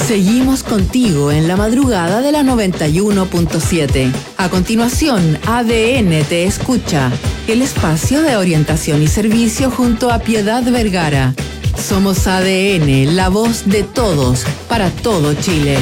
Seguimos contigo en la madrugada de la 91.7. A continuación, ADN te escucha, el espacio de orientación y servicio junto a Piedad Vergara. Somos ADN, la voz de todos, para todo Chile.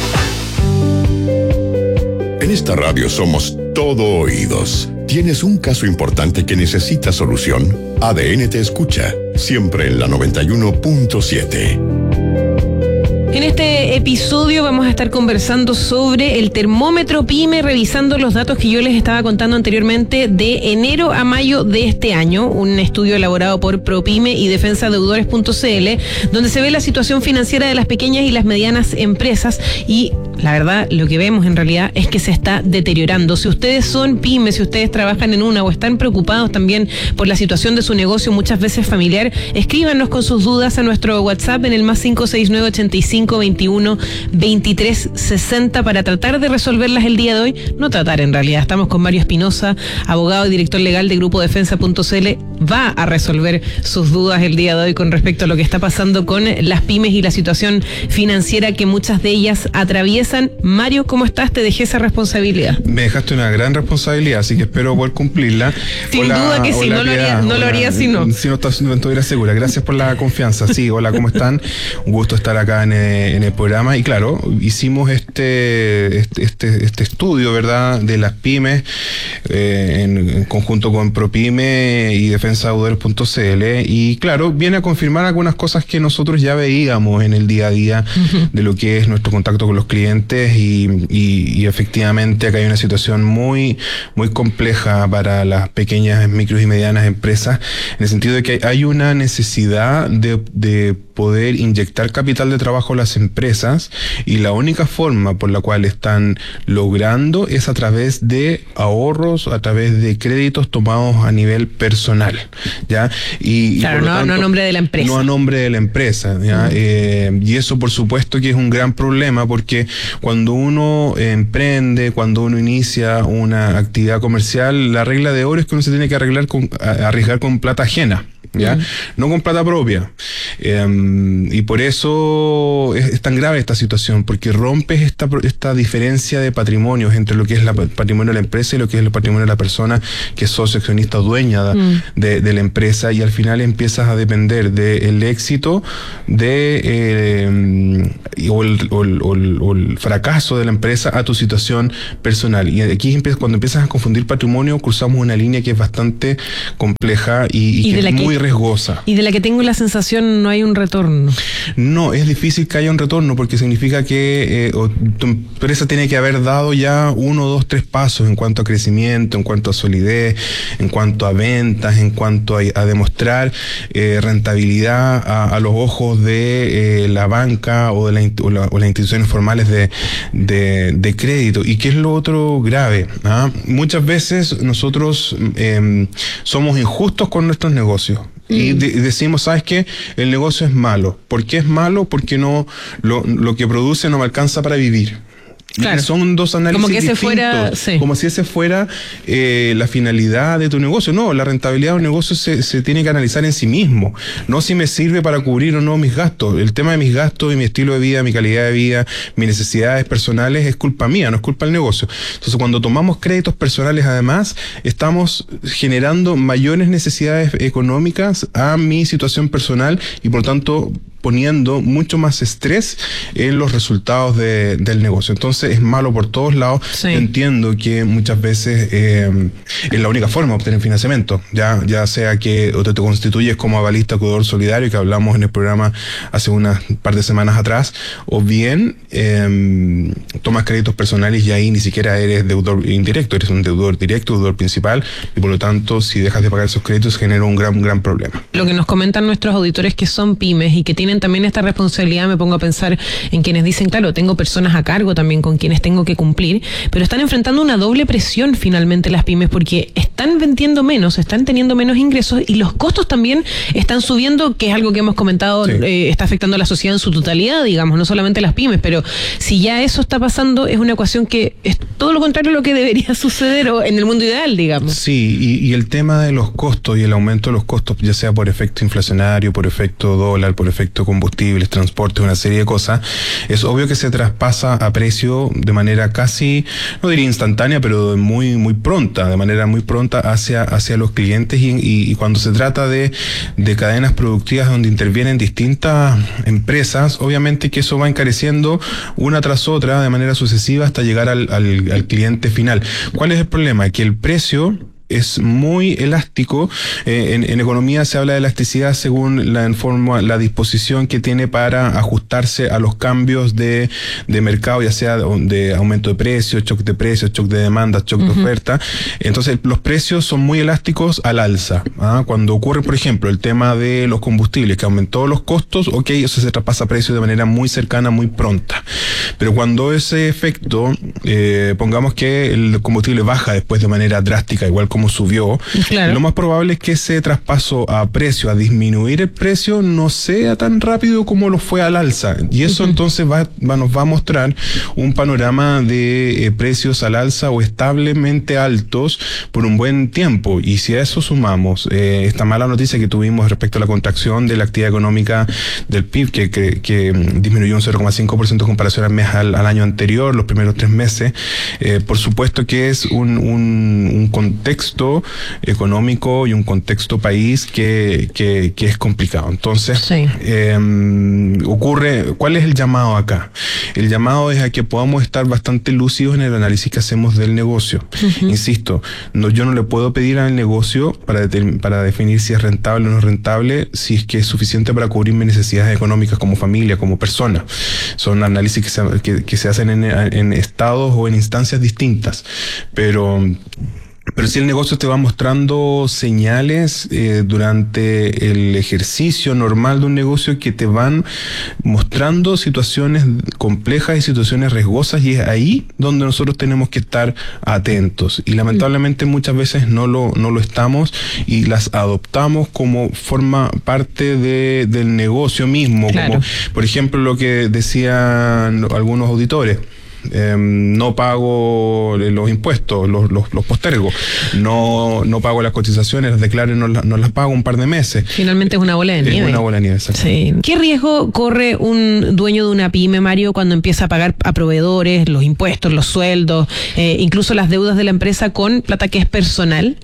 En esta radio somos todo oídos. ¿Tienes un caso importante que necesita solución? ADN te escucha, siempre en la 91.7. En este episodio vamos a estar conversando sobre el termómetro PYME, revisando los datos que yo les estaba contando anteriormente de enero a mayo de este año, un estudio elaborado por ProPyme y defensadeudores.cl, donde se ve la situación financiera de las pequeñas y las medianas empresas y la verdad, lo que vemos en realidad es que se está deteriorando. Si ustedes son pymes, si ustedes trabajan en una o están preocupados también por la situación de su negocio, muchas veces familiar, escríbanos con sus dudas a nuestro WhatsApp en el más 569-85-21-23-60 para tratar de resolverlas el día de hoy. No tratar, en realidad. Estamos con Mario Espinosa, abogado y director legal de Grupo Defensa.cl. Va a resolver sus dudas el día de hoy con respecto a lo que está pasando con las pymes y la situación financiera que muchas de ellas atraviesan. Mario, ¿cómo estás? Te dejé esa responsabilidad. Me dejaste una gran responsabilidad, así que espero poder cumplirla. Sin duda que sí, no lo haría si no. Si no estuviera segura. Gracias por la confianza. Sí, hola, ¿cómo están? Un gusto estar acá en el programa. Y claro, hicimos este estudio, ¿verdad?, de las pymes en conjunto con ProPyme y defensadeudores.cl. Y claro, viene a confirmar algunas cosas que nosotros ya veíamos en el día a día de lo que es nuestro contacto con los clientes. Y efectivamente acá hay una situación muy, muy compleja para las pequeñas, micros y medianas empresas, en el sentido de que hay una necesidad de poder inyectar capital de trabajo a las empresas, y la única forma por la cual están logrando es a través de ahorros, a través de créditos tomados a nivel personal, ¿ya? Y claro, no a nombre de la empresa. No a nombre de la empresa, ¿ya? Y eso por supuesto que es un gran problema, porque cuando uno emprende, cuando uno inicia una actividad comercial, la regla de oro es que uno se tiene que arriesgar con plata ajena, ¿ya? No con plata propia. Y por eso es tan grave esta situación, porque rompes esta diferencia de patrimonios entre lo que es el patrimonio de la empresa y lo que es el patrimonio de la persona que es socio, accionista, dueña de la empresa, y al final empiezas a depender del éxito o el fracaso de la empresa a tu situación personal. Y aquí cuando empiezas a confundir patrimonio, cruzamos una línea que es bastante compleja y que es muy riesgosa. Y de la que tengo la sensación no hay un retorno. No, es difícil que haya un retorno, porque significa que tu empresa tiene que haber dado ya 1, 2, 3 pasos en cuanto a crecimiento, en cuanto a solidez, en cuanto a ventas, en cuanto a demostrar rentabilidad a los ojos de la banca o de las instituciones formales de crédito. ¿Y qué es lo otro grave? Muchas veces nosotros somos injustos con nuestros negocios. Y decimos, ¿sabes qué? El negocio es malo. ¿Por qué es malo? Porque no lo que produce no me alcanza para vivir. Claro. Son dos análisis como que distintos, como si ese fuera la finalidad de tu negocio. No, la rentabilidad de un negocio se tiene que analizar en sí mismo, no si me sirve para cubrir o no mis gastos. El tema de mis gastos y mi estilo de vida, mi calidad de vida, mis necesidades personales es culpa mía, no es culpa del negocio. Entonces, cuando tomamos créditos personales, además, estamos generando mayores necesidades económicas a mi situación personal y, por tanto, poniendo mucho más estrés en los resultados del negocio. Entonces es malo por todos lados. Sí. Entiendo que muchas veces es la única forma de obtener financiamiento, ya sea que o te constituyes como avalista acreedor solidario, que hablamos en el programa hace unas par de semanas atrás, o bien tomas créditos personales y ahí ni siquiera eres deudor indirecto, eres un deudor directo, deudor principal, y por lo tanto, si dejas de pagar esos créditos, genera un gran problema. Lo que nos comentan nuestros auditores que son pymes y que tienen también esta responsabilidad, me pongo a pensar en quienes dicen, claro, tengo personas a cargo también con quienes tengo que cumplir, pero están enfrentando una doble presión finalmente las pymes, porque están vendiendo menos, están teniendo menos ingresos y los costos también están subiendo, que es algo que hemos comentado, sí. Está afectando a la sociedad en su totalidad, digamos, no solamente las pymes, pero si ya eso está pasando, es una ecuación que es todo lo contrario a lo que debería suceder o en el mundo ideal, digamos. Sí, y el tema de los costos y el aumento de los costos, ya sea por efecto inflacionario, por efecto dólar, por efecto resto de combustibles, transportes, una serie de cosas, es obvio que se traspasa a precio de manera casi, no diría instantánea, pero muy pronta, de manera muy pronta hacia los clientes, y cuando se trata de cadenas productivas donde intervienen distintas empresas, obviamente que eso va encareciendo una tras otra de manera sucesiva hasta llegar al cliente final. ¿Cuál es el problema? Que el precio es muy elástico. En economía se habla de elasticidad según la disposición que tiene para ajustarse a los cambios de mercado, ya sea de aumento de precios, shock de demanda, shock de oferta. Entonces los precios son muy elásticos al alza. Cuando ocurre, por ejemplo, el tema de los combustibles, que aumentó los costos, eso se traspasa a precios de manera muy cercana, muy pronta. Pero cuando ese efecto, pongamos que el combustible baja después de manera drástica, igual como subió, claro, lo más probable es que ese traspaso a precio, a disminuir el precio, no sea tan rápido como lo fue al alza. Y eso entonces nos va a mostrar un panorama de precios al alza o establemente altos por un buen tiempo. Y si a eso sumamos esta mala noticia que tuvimos respecto a la contracción de la actividad económica del PIB, que disminuyó un 0,5% en comparación al año anterior, los primeros 3 meses, por supuesto que es un contexto económico y un contexto país que es complicado. Entonces, sí, ¿cuál es el llamado acá? El llamado es a que podamos estar bastante lúcidos en el análisis que hacemos del negocio. Insisto, yo no le puedo pedir al negocio para definir si es rentable o no es rentable, si es que es suficiente para cubrir mis necesidades económicas como familia, como persona. Son análisis que se hacen en estados o en instancias distintas, pero si el negocio te va mostrando señales durante el ejercicio normal de un negocio que te van mostrando situaciones complejas y situaciones riesgosas, y es ahí donde nosotros tenemos que estar atentos. Y lamentablemente muchas veces no lo estamos, y las adoptamos como forma parte del negocio mismo. Claro. Como por ejemplo lo que decían algunos auditores. No pago los impuestos, los postergo, no pago las cotizaciones, las declaro y no las pago un par de meses. Finalmente es una bola de nieve. Es una bola de nieve, exacto. Sí. ¿Qué riesgo corre un dueño de una pyme, Mario, cuando empieza a pagar a proveedores, los impuestos, los sueldos, incluso las deudas de la empresa con plata que es personal?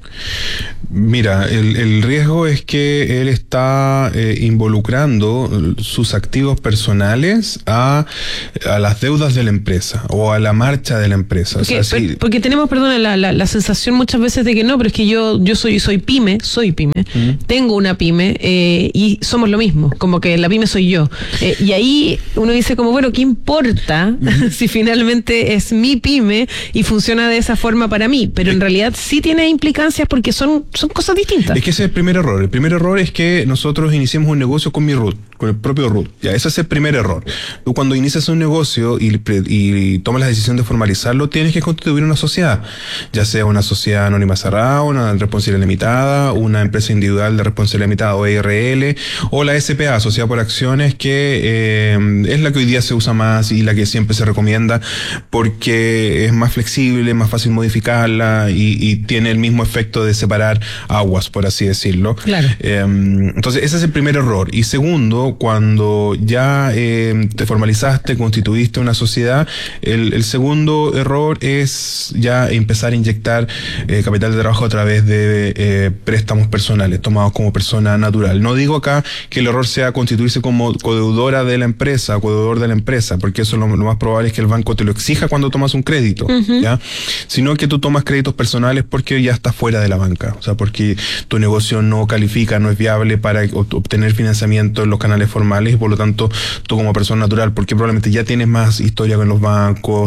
Mira, el riesgo es que él está involucrando sus activos personales a las deudas de la empresa o a la marcha de la empresa. Porque tenemos, la sensación muchas veces de que no, pero es que yo soy pyme, tengo una pyme y somos lo mismo, como que la pyme soy yo. Y ahí uno dice como, bueno, ¿qué importa si finalmente es mi pyme y funciona de esa forma para mí? Pero en realidad sí tiene implicancias porque son cosas distintas. Es que ese es el primer error. El primer error es que nosotros iniciemos un negocio con mi root, con el propio root. Ya, ese es el primer error. Tú cuando inicias un negocio y tomas la decisión de formalizarlo, tienes que constituir una sociedad, ya sea una sociedad anónima cerrada, una responsabilidad limitada, una empresa individual de responsabilidad limitada o ERL, o la SPA, Sociedad por Acciones, que es la que hoy día se usa más y la que siempre se recomienda porque es más flexible, más fácil modificarla y tiene el mismo efecto de separar aguas, por así decirlo. Claro. Entonces ese es el primer error. Y segundo, cuando ya te formalizaste, constituiste una sociedad, el segundo error es ya empezar a inyectar capital de trabajo a través de préstamos personales tomados como persona natural. No digo acá que el error sea constituirse como codeudora de la empresa, codeudor de la empresa, porque eso lo más probable es que el banco te lo exija cuando tomas un crédito, ¿ya? Sino que tú tomas créditos personales porque ya estás fuera de la banca, o sea, porque tu negocio no califica, no es viable para obtener financiamiento en los canales formales, y por lo tanto tú como persona natural, porque probablemente ya tienes más historia con los bancos,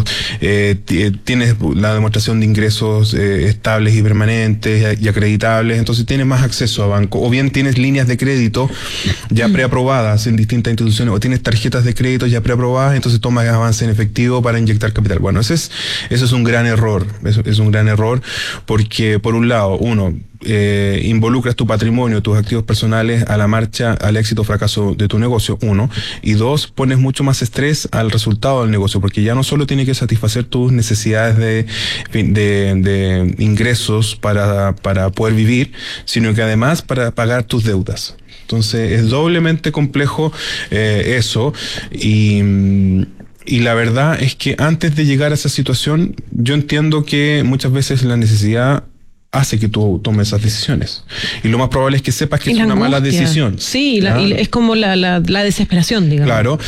tienes la demostración de ingresos estables y permanentes y acreditables, entonces tienes más acceso a banco, o bien tienes líneas de crédito ya preaprobadas en distintas instituciones, o tienes tarjetas de crédito ya preaprobadas, entonces tomas avance en efectivo para inyectar capital. Bueno, eso es un gran error, es un gran error, porque por un lado, involucras tu patrimonio, tus activos personales a la marcha, al éxito o fracaso de tu negocio, uno, y dos, pones mucho más estrés al resultado del negocio, porque ya no solo tiene que satisfacer tus necesidades de ingresos para poder vivir, sino que además para pagar tus deudas. Entonces es doblemente complejo eso, y la verdad es que antes de llegar a esa situación, yo entiendo que muchas veces la necesidad hace que tú tomes esas decisiones. Y lo más probable es que sepas que es una mala decisión. Sí, y es como la desesperación, digamos. Claro,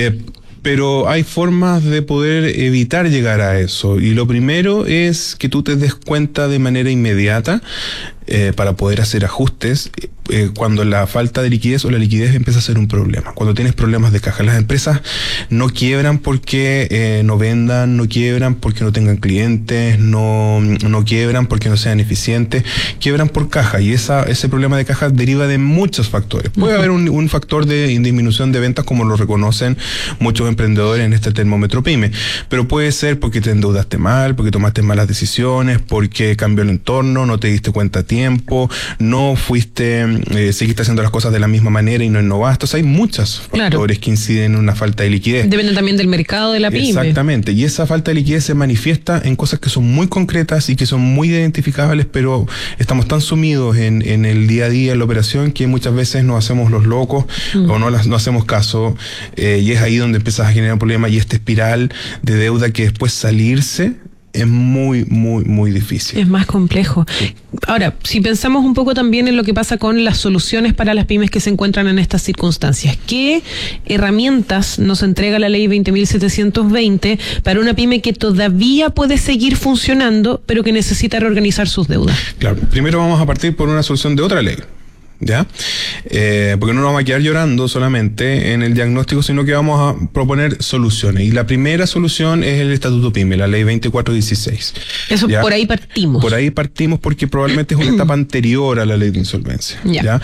pero hay formas de poder evitar llegar a eso. Y lo primero es que tú te des cuenta de manera inmediata para poder hacer ajustes cuando la falta de liquidez o la liquidez empieza a ser un problema. Cuando tienes problemas de caja, las empresas no quiebran porque no vendan, no quiebran porque no tengan clientes, no quiebran porque no sean eficientes, quiebran por caja, y ese problema de caja deriva de muchos factores. Puede haber un factor de disminución de ventas, como lo reconocen muchos emprendedores en este termómetro PYME, pero puede ser porque te endeudaste mal, porque tomaste malas decisiones, porque cambió el entorno, no te diste cuenta a tiempo, no seguiste haciendo las cosas de la misma manera y no innovaste. O sea, hay muchos factores que inciden en una falta de liquidez. Depende también del mercado de la pyme. Exactamente, y esa falta de liquidez se manifiesta en cosas que son muy concretas y que son muy identificables, pero estamos tan sumidos en el día a día, en la operación, que muchas veces nos hacemos los locos o no hacemos caso, y es ahí donde empiezas a generar un problema, y esta espiral de deuda que después salirse es muy, muy, muy difícil. Es más complejo. Sí. Ahora, si pensamos un poco también en lo que pasa con las soluciones para las pymes que se encuentran en estas circunstancias, ¿qué herramientas nos entrega la ley 20.720 para una pyme que todavía puede seguir funcionando, pero que necesita reorganizar sus deudas? Claro, primero vamos a partir por una solución de otra ley. ¿Ya? Porque no nos vamos a quedar llorando solamente en el diagnóstico, sino que vamos a proponer soluciones. Y la primera solución es el Estatuto PYME, la ley 2416. Eso, ¿ya? Por ahí partimos porque probablemente es una etapa anterior a la ley de insolvencia. ¿Ya?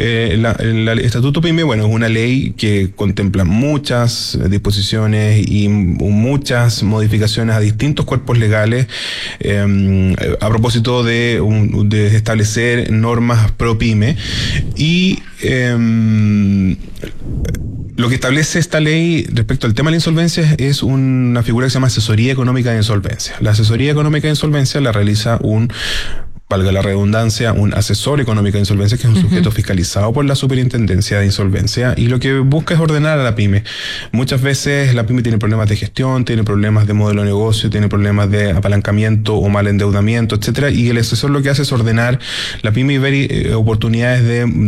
El Estatuto PYME, bueno, es una ley que contempla muchas disposiciones y muchas modificaciones a distintos cuerpos legales a propósito de establecer normas pro PYME. Y lo que establece esta ley respecto al tema de la insolvencia es una figura que se llama asesoría económica de insolvencia. La asesoría económica de insolvencia la realiza valga la redundancia, un asesor económico de insolvencia, que es un sujeto fiscalizado por la Superintendencia de Insolvencia, y lo que busca es ordenar a la pyme. Muchas veces la pyme tiene problemas de gestión, tiene problemas de modelo de negocio, tiene problemas de apalancamiento o mal endeudamiento, etcétera, y el asesor lo que hace es ordenar la pyme y ver oportunidades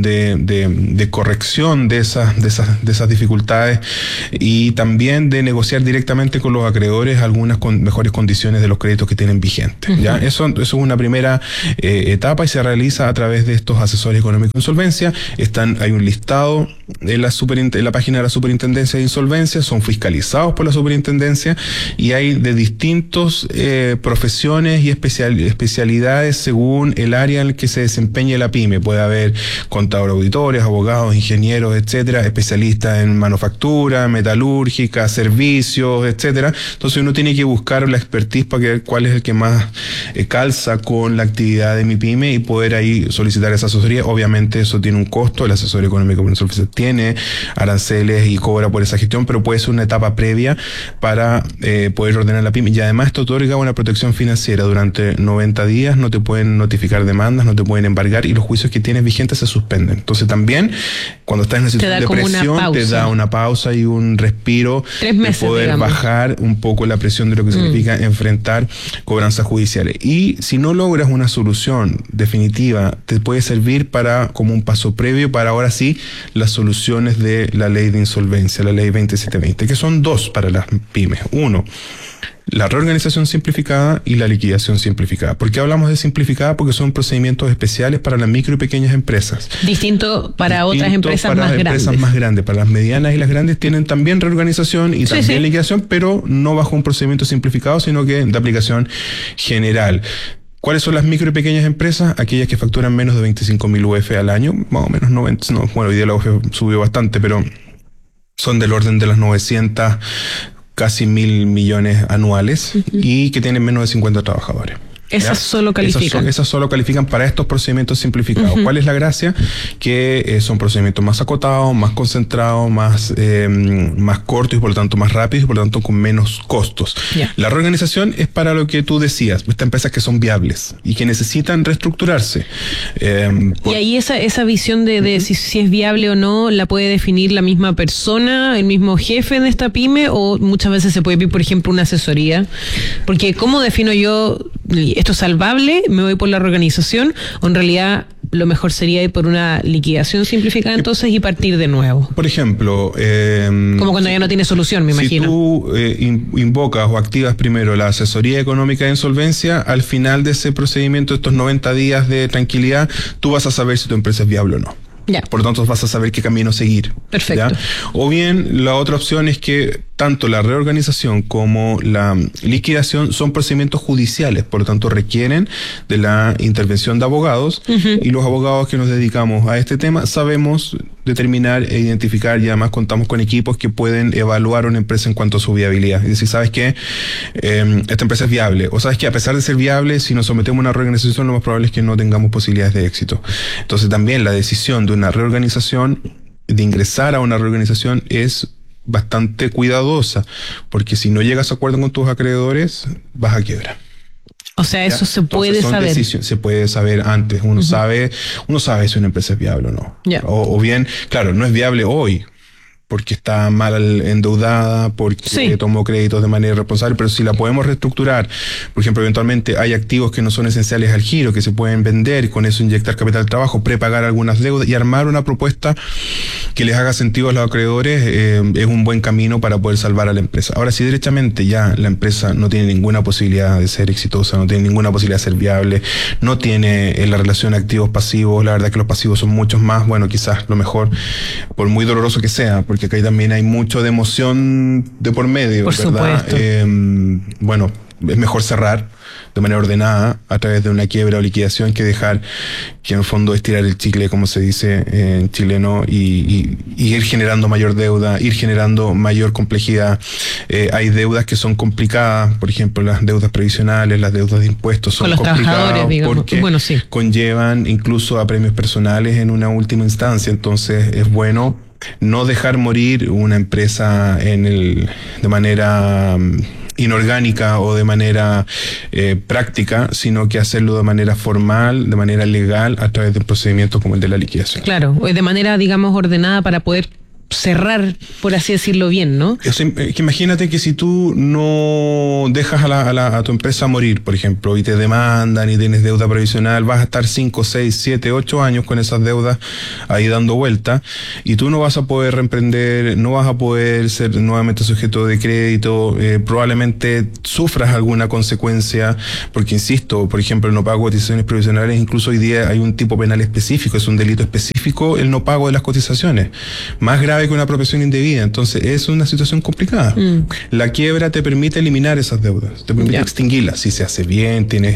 de corrección de esas dificultades, y también de negociar directamente con los acreedores algunas mejores condiciones de los créditos que tienen vigentes. ¿Ya? Eso es una primera etapa, y se realiza a través de estos asesores económicos de insolvencia. Hay un listado en la página de la Superintendencia de Insolvencia, son fiscalizados por la Superintendencia, y hay de distintos profesiones y especialidades según el área en el que se desempeñe la pyme. Puede haber contadores, auditores, abogados, ingenieros, etcétera, especialistas en manufactura, metalúrgica, servicios, etcétera. Entonces uno tiene que buscar la expertise para ver cuál es el que más calza con la actividad de mi pyme y poder ahí solicitar esa asesoría. Obviamente eso tiene un costo, el asesor económico por insolvencia tiene aranceles y cobra por esa gestión, pero puede ser una etapa previa para poder ordenar la pyme, y además esto otorga una protección financiera. Durante 90 días no te pueden notificar demandas, no te pueden embargar, y los juicios que tienes vigentes se suspenden. Entonces también cuando estás en una situación de presión te da una pausa y un respiro 3 meses, de poder bajar un poco la presión de lo que significa enfrentar cobranzas judiciales. Y si no logras una solución definitiva, te puede servir como un paso previo para ahora sí las soluciones de la ley de insolvencia, la ley 2720, que son 2 para las pymes. 1, la reorganización simplificada y la liquidación simplificada. ¿Por qué hablamos de simplificada? Porque son procedimientos especiales para las micro y pequeñas empresas. Distinto para otras empresas más grandes. Para las medianas y las grandes tienen también reorganización y también liquidación, pero no bajo un procedimiento simplificado, sino que de aplicación general. ¿Cuáles son las micro y pequeñas empresas? Aquellas que facturan menos de 25.000 UF al año, más o menos 90, bueno, hoy día la UF subió bastante, pero son del orden de las 900, casi 1.000 millones anuales, y que tienen menos de 50 trabajadores. Esas solo califican. Esas solo califican para estos procedimientos simplificados. ¿Cuál es la gracia? Que son procedimientos más acotados, más concentrados, más cortos y por lo tanto más rápidos y por lo tanto con menos costos. La reorganización es para lo que tú decías, estas empresas que son viables y que necesitan reestructurarse. Y ahí esa visión de si es viable o no, ¿la puede definir la misma persona, el mismo jefe de esta pyme, o muchas veces se puede pedir, por ejemplo, una asesoría? Porque ¿cómo defino yo esto es salvable, me voy por la reorganización, o en realidad lo mejor sería ir por una liquidación simplificada entonces y partir de nuevo? Por ejemplo, como cuando ya no tiene solución, me imagino. Si tú invocas o activas primero la asesoría económica de insolvencia, al final de ese procedimiento, estos 90 días de tranquilidad, tú vas a saber si tu empresa es viable o no. Por lo tanto, vas a saber qué camino seguir. Perfecto. ¿Ya? O bien, la otra opción es que tanto la reorganización como la liquidación son procedimientos judiciales, por lo tanto requieren de la intervención de abogados, y los abogados que nos dedicamos a este tema sabemos determinar e identificar, y además contamos con equipos que pueden evaluar una empresa en cuanto a su viabilidad. Es decir, sabes que esta empresa es viable, o sabes que a pesar de ser viable, si nos sometemos a una reorganización, lo más probable es que no tengamos posibilidades de éxito. Entonces también la decisión de una reorganización, de ingresar a una reorganización, es bastante cuidadosa, porque si no llegas a acuerdo con tus acreedores, vas a quiebra. O sea, eso se puede saber. Se puede saber antes. Uno sabe si una empresa es viable o no. O bien, claro, no es viable hoy, porque está mal endeudada, porque tomó créditos de manera irresponsable, pero si la podemos reestructurar, por ejemplo, eventualmente hay activos que no son esenciales al giro, que se pueden vender, y con eso inyectar capital de trabajo, prepagar algunas deudas y armar una propuesta que les haga sentido a los acreedores, es un buen camino para poder salvar a la empresa. Ahora, si derechamente ya la empresa no tiene ninguna posibilidad de ser exitosa, no tiene ninguna posibilidad de ser viable, no tiene la relación activos-pasivos, la verdad que los pasivos son muchos más, bueno, quizás lo mejor, por muy doloroso que sea, porque acá también hay mucho de emoción de por medio, por ¿verdad? Bueno, es mejor cerrar de manera ordenada a través de una quiebra o liquidación que dejar que en el fondo estirar el chicle, como se dice en chileno, y ir generando mayor deuda, ir generando mayor complejidad. Hay deudas que son complicadas, por ejemplo, las deudas previsionales, las deudas de impuestos son complicadas porque conllevan incluso a premios personales en una última instancia. Entonces es bueno no dejar morir una empresa de manera inorgánica o de manera práctica, sino que hacerlo de manera formal, de manera legal, a través de un procedimiento como el de la liquidación. Claro, de manera, digamos, ordenada para poder cerrar, por así decirlo, bien, ¿no? Que imagínate que si tú no dejas a tu empresa morir, por ejemplo, y te demandan y tienes deuda previsional, vas a estar 5, 6, 7, 8 años con esas deudas ahí dando vuelta, y tú no vas a poder reemprender, no vas a poder ser nuevamente sujeto de crédito, probablemente sufras alguna consecuencia, porque insisto, por ejemplo, el no pago de cotizaciones previsionales, incluso hoy día hay un tipo penal específico, es un delito específico el no pago de las cotizaciones, más grave que una apropiación indebida. Entonces es una situación complicada. La quiebra te permite eliminar esas deudas, te permite extinguirlas, si se hace bien, tienes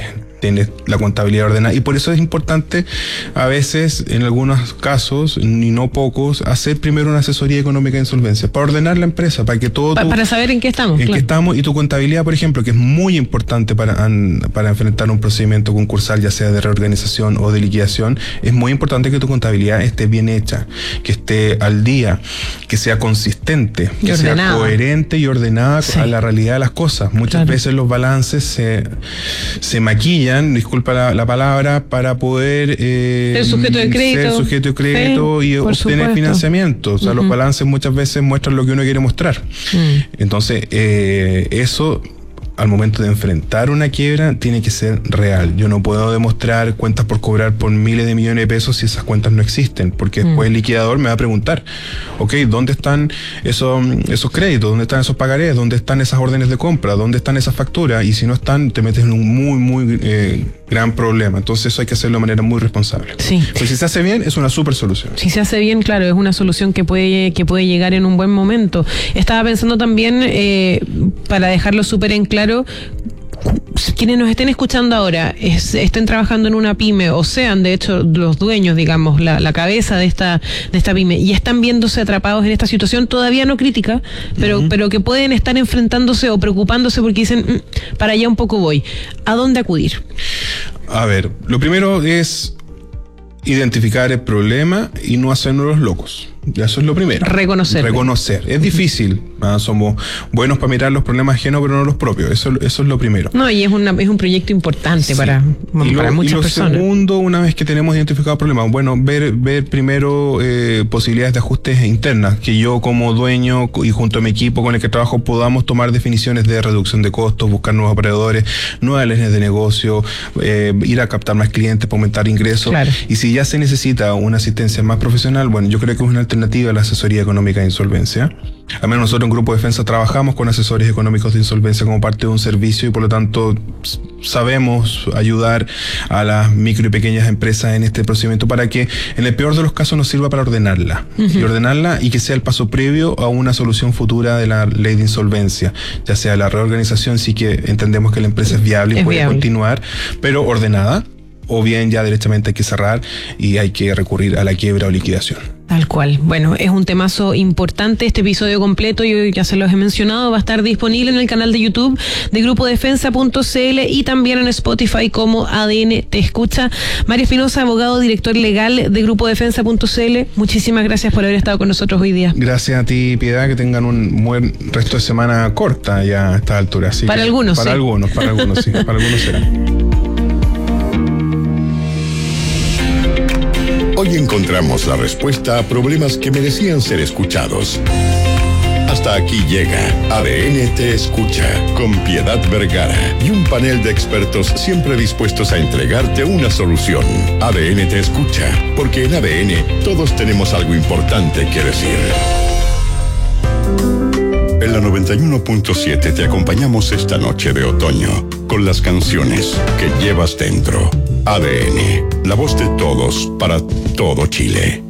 la contabilidad ordenada, y por eso es importante a veces, en algunos casos, y no pocos, hacer primero una asesoría económica de insolvencia, para ordenar la empresa, para que todo para saber en qué estamos. Qué estamos, y tu contabilidad, por ejemplo, que es muy importante para enfrentar un procedimiento concursal, ya sea de reorganización o de liquidación, es muy importante que tu contabilidad esté bien hecha, que esté al día, que sea consistente, que sea coherente y ordenada a la realidad de las cosas. Muchas veces los balances se maquillan, disculpa la palabra, para poder ser sujeto de crédito y obtener financiamiento. O sea, los balances muchas veces muestran lo que uno quiere mostrar. Entonces, eso, al momento de enfrentar una quiebra, tiene que ser real. Yo no puedo demostrar cuentas por cobrar por miles de millones de pesos si esas cuentas no existen, porque después el liquidador me va a preguntar, ¿dónde están esos créditos? ¿Dónde están esos pagarés? ¿Dónde están esas órdenes de compra? ¿Dónde están esas facturas? Y si no están, te metes en un muy gran problema. Entonces eso hay que hacerlo de manera muy responsable. Pues si se hace bien, es una súper solución. Si se hace bien, claro, es una solución que puede llegar en un buen momento. Estaba pensando también, para dejarlo súper en claro, Quienes nos estén escuchando ahora, estén trabajando en una pyme o sean de hecho los dueños, digamos, la cabeza de esta pyme y están viéndose atrapados en esta situación todavía no crítica, pero que pueden estar enfrentándose o preocupándose porque dicen, para allá un poco voy. ¿A dónde acudir? A ver, lo primero es identificar el problema y no hacernos los locos. Eso es lo primero. Reconocer. Es difícil. Somos buenos para mirar los problemas ajenos, pero no los propios. Eso es lo primero. No, y es un proyecto importante para muchas personas. Lo segundo, una vez que tenemos identificado el problema, bueno, ver primero posibilidades de ajustes internas, que yo como dueño y junto a mi equipo con el que trabajo podamos tomar definiciones de reducción de costos, buscar nuevos operadores, nuevas líneas de negocio, ir a captar más clientes para aumentar ingresos. Claro. Y si ya se necesita una asistencia más profesional, bueno, yo creo que es una alternativa a la asesoría económica de insolvencia. Al menos nosotros en Grupo Defensa trabajamos con asesores económicos de insolvencia como parte de un servicio y por lo tanto sabemos ayudar a las micro y pequeñas empresas en este procedimiento para que en el peor de los casos nos sirva para ordenarla y que sea el paso previo a una solución futura de la ley de insolvencia, ya sea la reorganización, sí que entendemos que la empresa es viable y puede continuar, pero ordenada, o bien ya directamente hay que cerrar y hay que recurrir a la quiebra o liquidación. Tal cual. Bueno, es un temazo importante. Este episodio completo, yo ya se los he mencionado, va a estar disponible en el canal de YouTube de grupodefensa.cl y también en Spotify como ADN Te Escucha. Mario Espinosa, abogado, director legal de grupodefensa.cl, muchísimas gracias por haber estado con nosotros hoy día. Gracias a ti, Piedad, que tengan un buen resto de semana corta ya a esta altura. Así para algunos, para sí. Algunos sí, para algunos será. Hoy encontramos la respuesta a problemas que merecían ser escuchados. Hasta aquí llega ADN Te Escucha, con Piedad Vergara y un panel de expertos siempre dispuestos a entregarte una solución. ADN Te Escucha, porque en ADN todos tenemos algo importante que decir. En la 91.7 te acompañamos esta noche de otoño con las canciones que llevas dentro. ADN, la voz de todos para todo Chile.